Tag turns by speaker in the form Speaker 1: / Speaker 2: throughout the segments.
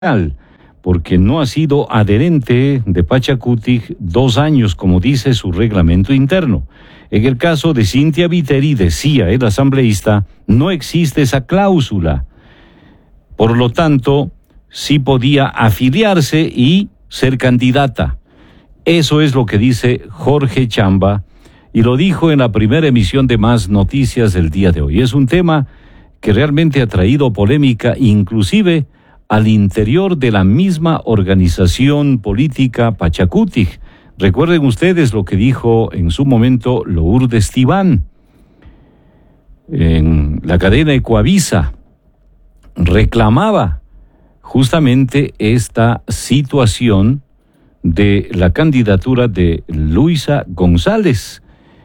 Speaker 1: porque no ha sido adherente de Pachacutic 2 años, como dice su reglamento interno. En el caso de Cynthia Viteri, decía el asambleísta, no existe esa cláusula. Por lo tanto, sí podía afiliarse y ser candidata. Eso es lo que dice Jorge Chamba, y lo dijo en la primera emisión de Más Noticias del día de hoy. Es un tema que realmente ha traído polémica, inclusive al interior de la misma organización política Pachacutic. Recuerden ustedes lo que dijo en su momento Lourdes Tibán en la cadena Ecuavisa. Reclamaba justamente esta situación de la candidatura de Luisa González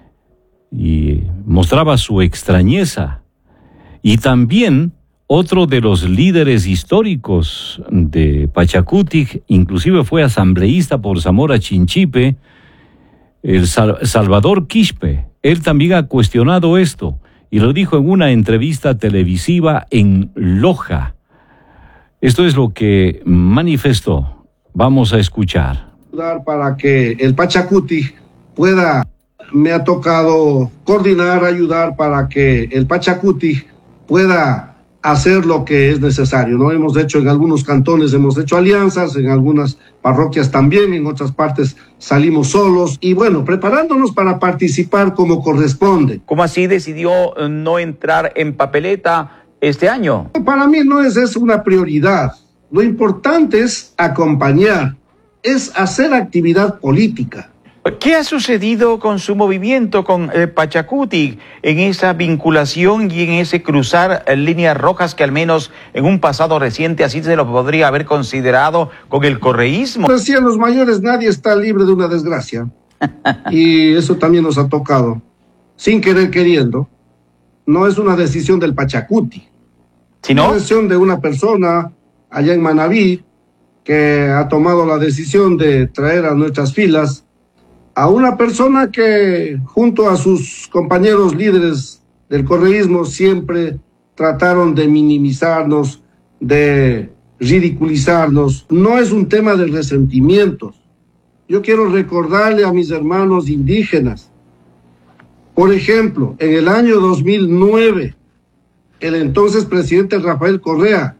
Speaker 1: y mostraba su extrañeza. Y también otro de los líderes históricos de Pachacutic, inclusive fue asambleísta por Zamora Chinchipe, el Salvador Quispe, él también ha cuestionado esto y lo dijo en una entrevista televisiva en Loja. Esto es lo que manifestó. Vamos a escuchar.
Speaker 2: Para que el Pachacutic pueda, me ha tocado coordinar, ayudar para que el Pachacutic pueda hacer lo que es necesario, ¿no? Hemos hecho en algunos cantones, hemos hecho alianzas, en algunas parroquias también, en otras partes salimos solos y bueno, preparándonos para participar como corresponde.
Speaker 3: ¿Cómo así decidió no entrar en papeleta este año?
Speaker 2: Para mí no es eso una prioridad. Lo importante es acompañar, es hacer actividad política.
Speaker 3: ¿Qué ha sucedido con su movimiento, con Pachacutic, en esa vinculación y en ese cruzar líneas rojas que al menos en un pasado reciente así se lo podría haber considerado con el correísmo?
Speaker 2: Decían los mayores, nadie está libre de una desgracia. Y eso también nos ha tocado, sin querer queriendo. No es una decisión del Pachacutic.
Speaker 3: ¿Sí, no?
Speaker 2: Es una decisión de una persona allá en Manabí que ha tomado la decisión de traer a nuestras filas a una persona que junto a sus compañeros líderes del correísmo siempre trataron de minimizarnos, de ridiculizarnos. No es un tema de resentimientos. Yo quiero recordarle a mis hermanos indígenas, por ejemplo, en el año 2009, el entonces presidente Rafael Correa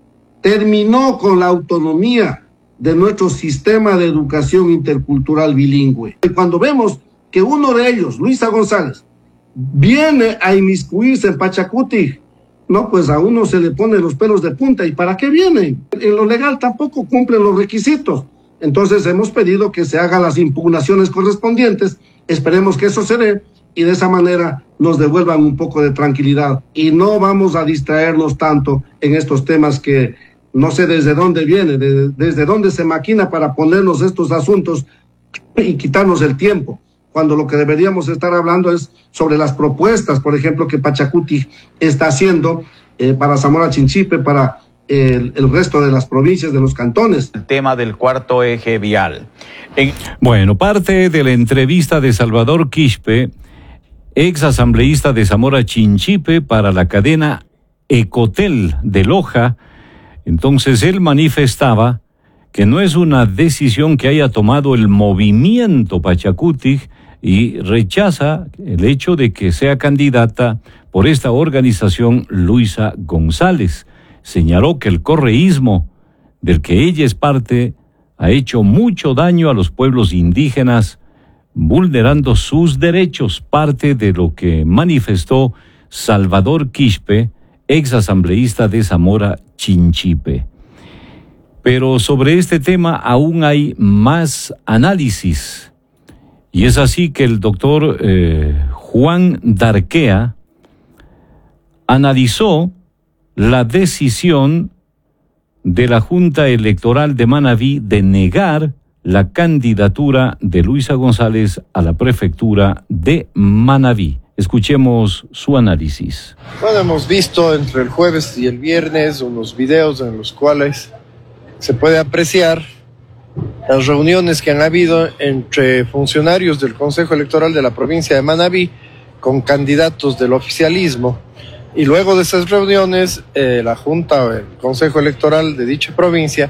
Speaker 2: terminó con la autonomía de nuestro sistema de educación intercultural bilingüe. Cuando vemos que uno de ellos, Luisa González, viene a inmiscuirse en Pachacutic, no, pues a uno se le ponen los pelos de punta. ¿Y para qué vienen? En lo legal tampoco cumplen los requisitos. Entonces hemos pedido que se hagan las impugnaciones correspondientes. Esperemos que eso se dé y de esa manera nos devuelvan un poco de tranquilidad. Y no vamos a distraernos tanto en estos temas que no sé desde dónde viene, desde dónde se maquina para ponernos estos asuntos y quitarnos el tiempo, cuando lo que deberíamos estar hablando es sobre las propuestas, por ejemplo, que Pachacutic está haciendo para Zamora Chinchipe, para el resto de las provincias, de los cantones.
Speaker 3: El tema del cuarto eje vial.
Speaker 1: Bueno, parte de la entrevista de Salvador Quispe, ex asambleísta de Zamora Chinchipe para la cadena Ecotel de Loja. Entonces él manifestaba que no es una decisión que haya tomado el movimiento Pachacutic y rechaza el hecho de que sea candidata por esta organización Luisa González. Señaló que el correísmo, del que ella es parte, ha hecho mucho daño a los pueblos indígenas, vulnerando sus derechos, parte de lo que manifestó Salvador Quispe, ex asambleísta de Zamora Chinchipe. Pero sobre este tema aún hay más análisis. Y es así que el doctor Juan Darquea analizó la decisión de la Junta Electoral de Manabí de negar la candidatura de Luisa González a la prefectura de Manabí. Escuchemos su análisis.
Speaker 4: Bueno, hemos visto entre el jueves y el viernes unos videos en los cuales se puede apreciar las reuniones que han habido entre funcionarios del Consejo Electoral de la provincia de Manabí con candidatos del oficialismo Y luego de esas reuniones, la Junta o el Consejo Electoral de dicha provincia